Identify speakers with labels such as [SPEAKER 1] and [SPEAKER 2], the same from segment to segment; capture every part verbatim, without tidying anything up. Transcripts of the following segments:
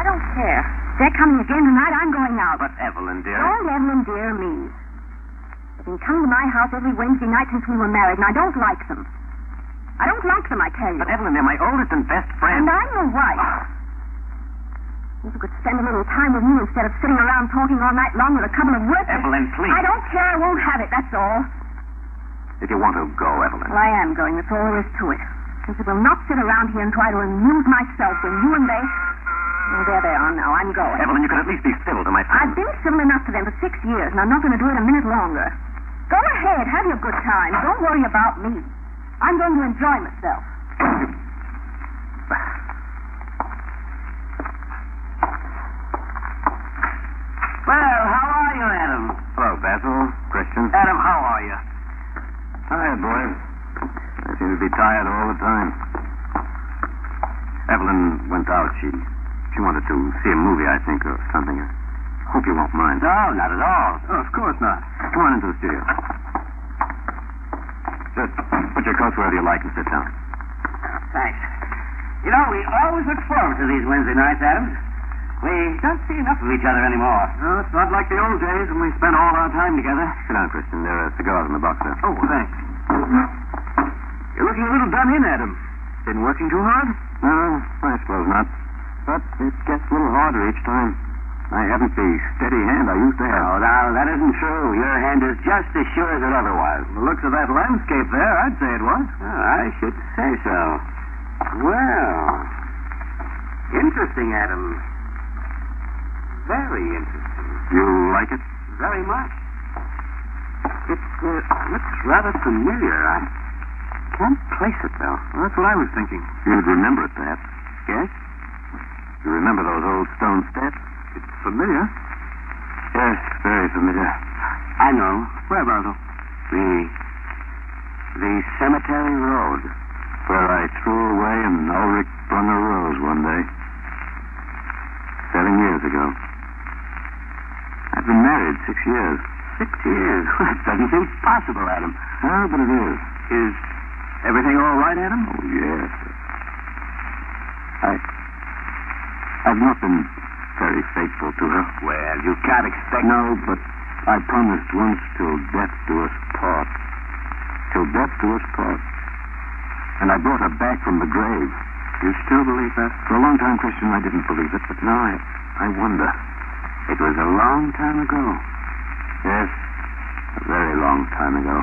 [SPEAKER 1] I don't care. They're coming again tonight. I'm going out.
[SPEAKER 2] But, Evelyn, dear...
[SPEAKER 1] Don't Evelyn dear me. They've been coming to my house every Wednesday night since we were married, and I don't like them. I don't like them, I tell you.
[SPEAKER 2] But, Evelyn, they're my oldest and best friend.
[SPEAKER 1] And I'm your wife. If you could spend a little time with me instead of sitting around talking all night long with a couple of workers.
[SPEAKER 2] Evelyn, please.
[SPEAKER 1] I don't care. I won't have it, that's all.
[SPEAKER 2] If you want to go, Evelyn.
[SPEAKER 1] Well, I am going. That's all there is to it. Since I will not sit around here and try to amuse myself when you and they... Oh, there they are now. I'm going.
[SPEAKER 2] Evelyn, you could at least be civil to my friend.
[SPEAKER 1] I've been civil enough to them for six years, and I'm not going to do it a minute longer. Go ahead. Have your good time. Don't worry about me. I'm going to enjoy myself.
[SPEAKER 2] Well, how are you, Adam? Hello, Basil. Christian. Adam, how are you? Tired, boys. I seem to be tired all the time. Evelyn went out. She she wanted to see a movie, I think, or something. I hope you won't mind. No, not at all. Oh, of course not. Come on into the studio. Just put your coats wherever you like and sit down.
[SPEAKER 3] Thanks. You know, we always look forward to these Wednesday nights, Adams. We don't see enough of each other anymore.
[SPEAKER 2] No, it's not like the old days when we spent all our time together. Sit down, Christian. There are cigars in the box there. Oh, thanks. You're looking a little done in, Adam. Been working too hard? No, I suppose not. But it gets a little harder each time. I haven't the steady hand I used to have.
[SPEAKER 3] Oh, now, that isn't true. Your hand is just as sure as it ever was.
[SPEAKER 2] The looks of that landscape there, I'd say it was.
[SPEAKER 3] Oh, I should say so. Well, interesting, Adam. Very interesting.
[SPEAKER 2] You like it?
[SPEAKER 3] Very much. It uh, looks rather familiar. I can't place it, though.
[SPEAKER 2] Well, that's what I was thinking. You'd remember it, perhaps.
[SPEAKER 3] Yes?
[SPEAKER 2] You remember those old stone steps? It's familiar. Yes, very familiar.
[SPEAKER 3] I know.
[SPEAKER 2] Where, Basil?
[SPEAKER 3] The... the cemetery road.
[SPEAKER 2] Where I threw away an Ulrich Brunner rose one day. Seven years ago. I've been married six years.
[SPEAKER 3] Six years? That doesn't seem possible, Adam.
[SPEAKER 2] No, but it is.
[SPEAKER 3] Is everything all right, Adam?
[SPEAKER 2] Oh, yes. I... I've not been very faithful to her.
[SPEAKER 3] Well, you can't expect...
[SPEAKER 2] No, but I promised once till death do us part. Till death do us part. And I brought her back from the grave. Do you still believe that? For a long time, Christian, I didn't believe it, but now I, I wonder.
[SPEAKER 3] It was a long time ago.
[SPEAKER 2] Yes, a very long time ago.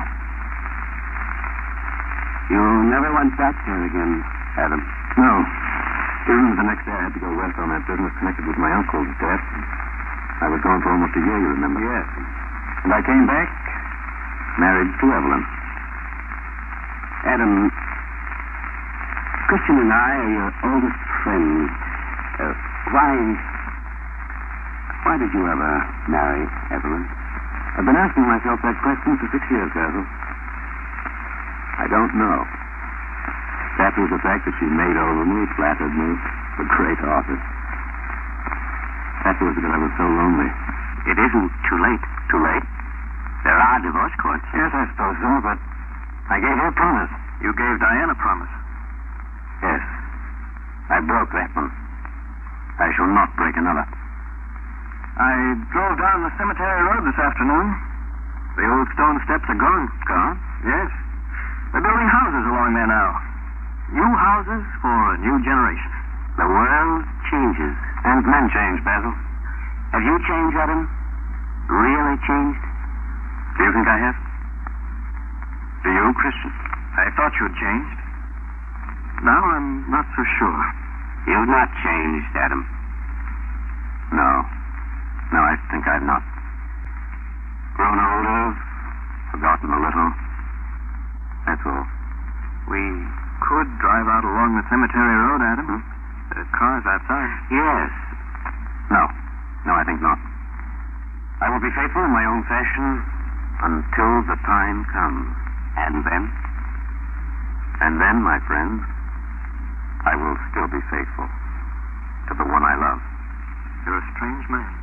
[SPEAKER 3] You never went back there again, Adam?
[SPEAKER 2] No. You remember the next day I had to go west on that business connected with my uncle's death. I was gone for almost a year, you remember?
[SPEAKER 3] Yes.
[SPEAKER 2] And I came back, married to Evelyn.
[SPEAKER 3] Adam, Christian and I are your oldest friends. Uh, why... Why did you ever marry Evelyn?
[SPEAKER 2] I've been asking myself that question for six years, Basil. I don't know. That was the fact that she made over me, flattered me, a great artist. That was because I was so lonely.
[SPEAKER 3] It isn't too late. Too late? There are divorce courts.
[SPEAKER 2] Yes, I suppose so, but I gave her a promise.
[SPEAKER 3] You gave Diane a promise.
[SPEAKER 2] Yes. I broke that one. I shall not break another. I drove down the cemetery road this afternoon. The old stone steps are gone.
[SPEAKER 3] Gone?
[SPEAKER 2] Yes. They're building houses along there now. New houses for a new generation.
[SPEAKER 3] The world changes.
[SPEAKER 2] And men change, Basil.
[SPEAKER 3] Have you changed, Adam? Really changed?
[SPEAKER 2] Do you think I have? Do you, Christian? I thought you'd changed. Now I'm not so sure.
[SPEAKER 3] You've not changed, Adam.
[SPEAKER 2] No. No, I think I've not. Grown older, forgotten a little. That's all. We could drive out along the cemetery road, Adam. Hmm? The car's outside.
[SPEAKER 3] Yes.
[SPEAKER 2] No. No, I think not. I will be faithful in my own fashion until the time comes.
[SPEAKER 3] And then?
[SPEAKER 2] And then, my friends, I will still be faithful to the one I love. You're a strange man.